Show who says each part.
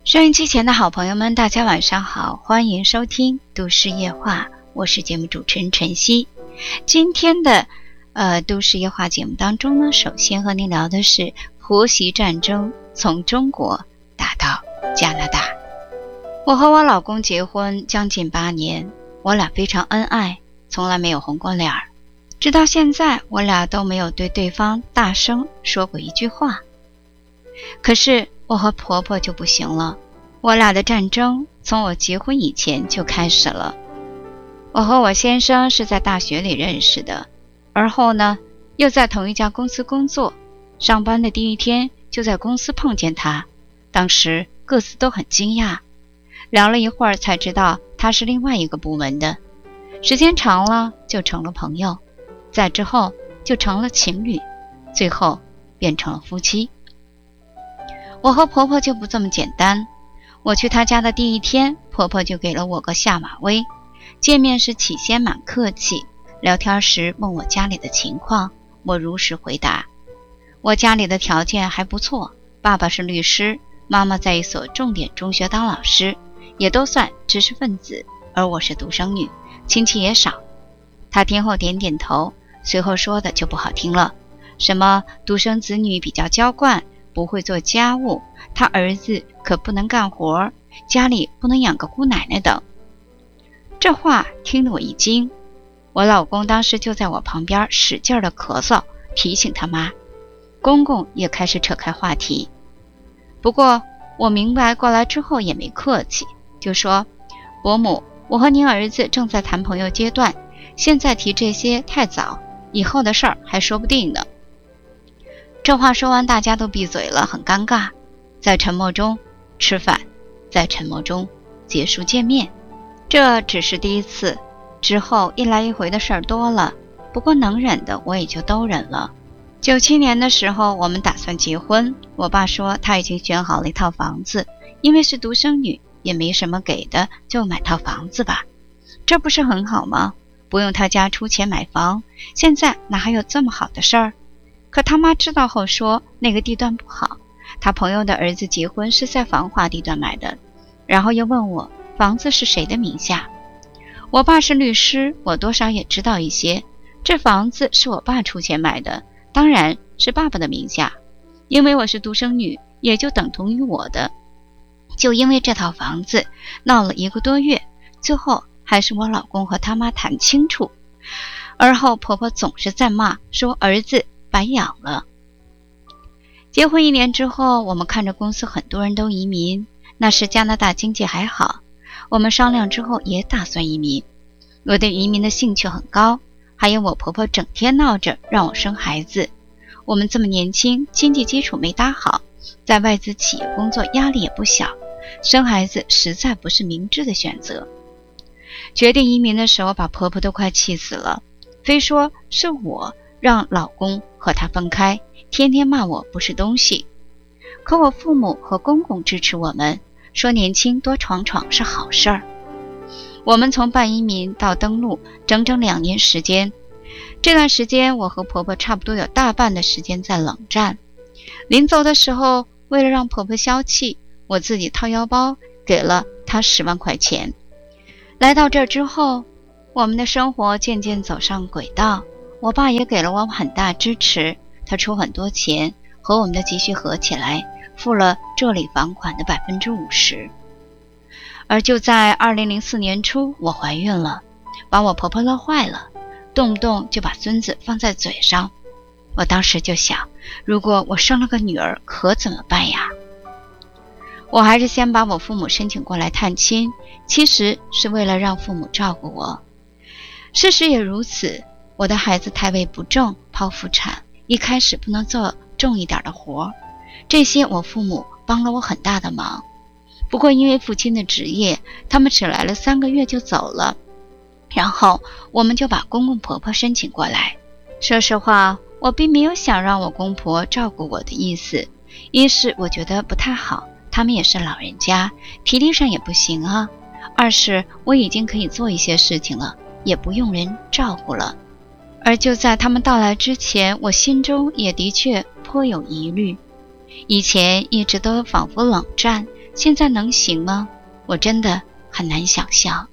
Speaker 1: 收音机前的好朋友们，大家晚上好，欢迎收听都市夜话，我是节目主持人晨曦。今天的都市夜话节目当中呢，首先和您聊的是婆媳战争从中国打到加拿大。我和我老公结婚将近8年，我俩非常恩爱，从来没有红过脸儿。直到现在，我俩都没有对对方大声说过一句话。可是我和婆婆就不行了，我俩的战争从我结婚以前就开始了。我和我先生是在大学里认识的，而后呢，又在同一家公司工作，上班的第一天就在公司碰见他，当时各自都很惊讶，聊了一会儿才知道他是另外一个部门的，时间长了就成了朋友，再之后就成了情侣，最后变成了夫妻。我和婆婆就不这么简单，我去她家的第一天，婆婆就给了我个下马威。见面时起先蛮客气，聊天时问我家里的情况，我如实回答。我家里的条件还不错，爸爸是律师，妈妈在一所重点中学当老师，也都算知识分子，而我是独生女，亲戚也少。她听后点点头，随后说的就不好听了，什么独生子女比较娇惯，不会做家务，他儿子可不能干活，家里不能养个姑奶奶等。这话听得我一惊，我老公当时就在我旁边使劲的咳嗽，提醒他妈。公公也开始扯开话题，不过我明白过来之后也没客气，就说：伯母，我和您儿子正在谈朋友阶段，现在提这些太早，以后的事儿还说不定呢。这话说完，大家都闭嘴了，很尴尬，在沉默中吃饭，在沉默中结束见面。这只是第一次，之后一来一回的事儿多了，不过能忍的我也就都忍了。97年的时候，我们打算结婚，我爸说他已经选好了一套房子，因为是独生女，也没什么给的，就买套房子吧。这不是很好吗？不用他家出钱买房，现在哪还有这么好的事儿？可他妈知道后说那个地段不好，他朋友的儿子结婚是在繁华地段买的，然后又问我房子是谁的名下。我爸是律师，我多少也知道一些，这房子是我爸出钱买的，当然是爸爸的名下，因为我是独生女，也就等同于我的。就因为这套房子闹了1个多月，最后还是我老公和他妈谈清楚，而后婆婆总是在骂，说儿子白养了。结婚1年之后，我们看着公司很多人都移民，那时加拿大经济还好，我们商量之后也打算移民。我对移民的兴趣很高，还有我婆婆整天闹着让我生孩子。我们这么年轻，经济基础没搭好，在外资企业工作压力也不小，生孩子实在不是明智的选择。决定移民的时候，把婆婆都快气死了，非说是我让老公和他分开，天天骂我不是东西。可我父母和公公支持我们，说年轻多闯闯是好事儿。我们从办移民到登陆整整2年时间，这段时间我和婆婆差不多有大半的时间在冷战。临走的时候，为了让婆婆消气，我自己掏腰包给了她10万块钱。来到这之后，我们的生活渐渐走上轨道，我爸也给了我很大支持，他出很多钱，和我们的积蓄合起来，付了这里房款的50%。而就在2004年初，我怀孕了，把我婆婆乐坏了，动不动就把孙子放在嘴上。我当时就想，如果我生了个女儿，可怎么办呀？我还是先把我父母申请过来探亲，其实是为了让父母照顾我。事实也如此，我的孩子胎位不正，剖腹产，一开始不能做重一点的活，这些我父母帮了我很大的忙。不过因为父亲的职业，他们只来了3个月就走了，然后我们就把公公婆婆申请过来。说实话，我并没有想让我公婆照顾我的意思，一是我觉得不太好，他们也是老人家，体力上也不行啊；二是我已经可以做一些事情了，也不用人照顾了。而就在他们到来之前，我心中也的确颇有疑虑。以前一直都仿佛冷战， 现在能行吗？我真的很难想象。